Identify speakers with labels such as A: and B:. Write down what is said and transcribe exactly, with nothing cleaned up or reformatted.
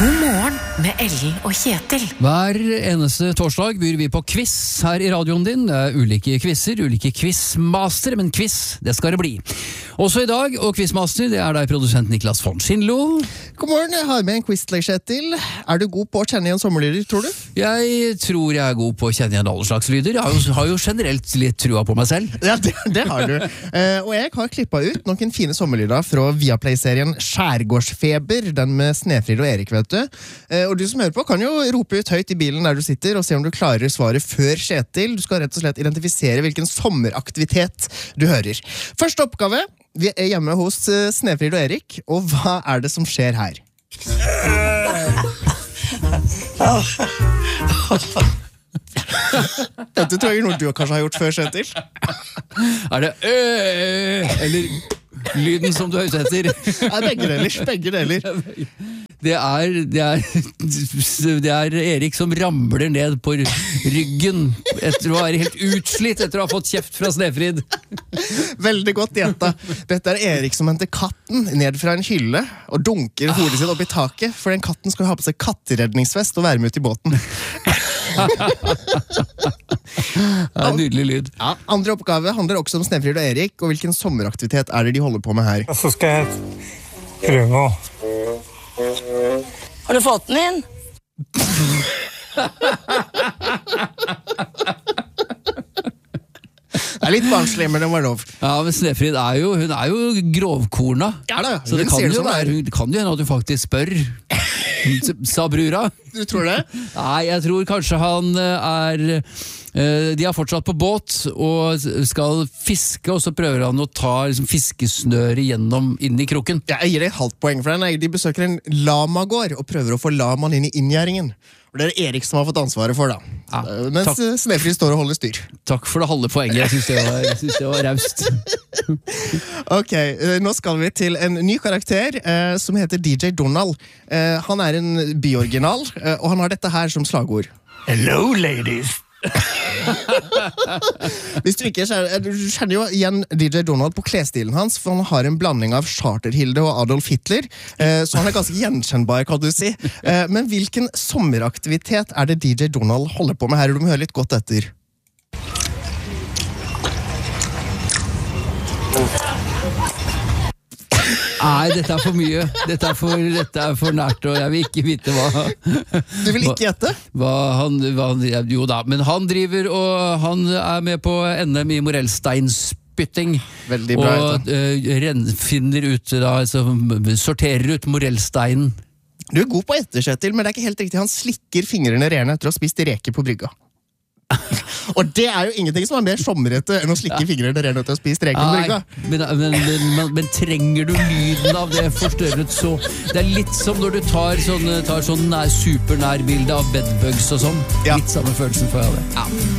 A: God morgen med Ellen og Kjetil.
B: Hver eneste torsdag byr vi på quiz her i radioen din. Det er ulike quizzer, ulike quizmaster, men quiz, det skal det bli. Også i dag, og quizmaster, det er deg produsent Niklas von Schindlo.
C: God morgen, jeg har med en quiz til deg, Kjetil. Er du god på å kjenne igjen sommerlyder, tror du?
B: Jeg tror jeg er god på å kjenne igjen alle slags lyder. Jeg har jo, har jo generelt litt trua på meg selv.
C: Ja, det, det har du. Eh, og jeg har klippet ut noen fine sommerlyder fra Viaplay-serien Skjærgårdsfeber, den med Snefrid og Erik, vet du. Eh, og du som hører på kan jo rope ut høyt i bilen der du sitter og se om du klarer svaret før Kjetil. Du skal rett og slett identifisere hvilken sommeraktivitet du hører. Første oppgave, vi er hjemme hos uh, Snefrid og Erik, og hva er det som skjer her? Dette tror jeg noe du kanskje har gjort før, Kjetil.
B: Er det øh, eller lyden som du er ute etter?
C: Ja, begge deler, begge deler.
B: Det er, det, er, det er Erik som ramler ned på ryggen etter å være helt utslitt etter å ha fått kjeft fra Snefrid.
C: Veldig godt gjetta. Dette er Erik som henter katten ned fra en hylle og dunker hodet sitt opp i taket, for den katten skal ha på seg katteredningsvest og være med ut i båten.
B: Det er en nydelig lyd.
C: Ja, andre oppgave handler også om Snefrid og Erik, og hvilken sommeraktivitet er det de holder på med her?
D: Og så skal jeg prøve å...
E: Har du fått den inn?
C: Det er litt barnslig, men det var lov.
B: Ja, men Snefrid er jo, hun er jo grovkorna.
C: Ja da,
B: så det
C: hun
B: kan
C: ser det
B: jo
C: som det er.
B: være, det kan jo hende at du faktisk spør. Sa brura.
C: Du tror det?
B: Nei, jeg tror kanskje han er eh, de er fortsatt på båt og skal fiske, og så prøver han å ta liksom, fiskesnøret gjennom inn i kroken.
C: Ja, jeg gir deg et halvt poeng for den. De besøker en lamagård og prøver å få lamaen inn i inngjerdingen. Og det er Erik som har fått ansvaret for da.
B: Ja,
C: mens
B: takk.
C: Snefrid står og holder styr.
B: Takk for det halve poenget. Jeg synes det var, jeg synes det var raust.
C: Ok, nå skal vi til en ny karakter eh, som heter D J Donald. Eh, han er en byoriginal, eh, og han har dette her som slagord.
D: Hello, ladies!
C: Hvis du ikke kjenner, du kjenner jo igjen D J Donald på klesstilen hans, for han har en blanding av Charterhilde og Adolf Hitler, eh, så han er ganske gjenkjennbar, kan du si. Eh, men hvilken sommeraktivitet er det D J Donald holder på med her? Du må høre litt godt etter.
B: Nei, dette er for mye. Dette er for, dette er for nært, og jeg vil ikke vite hva...
C: Du vil ikke gjette?
B: Hva han, hva han, jo da, men han driver, og han er med på N M i morellsteinspytting.
C: Veldig bra.
B: Og uh, renn, finner ut, da, altså, sorterer ut morellsteinen.
C: Du er god på etter, Kjetil, men det er ikke helt riktig. Han slikker fingrene rene etter å ha spist reker på brygga. Og det er jo ingenting som er mer sommerete enn å slikke fingrene rene etter å ha spist reker på brygga.
B: Men, men, men, men trenger du lyden av det forstørret så... Det er litt som når du tar sånn, tar sånn nær, supernærbilde av bedbugs og sånn.
C: Ja.
B: Litt samme følelsen får jeg av det. Ja.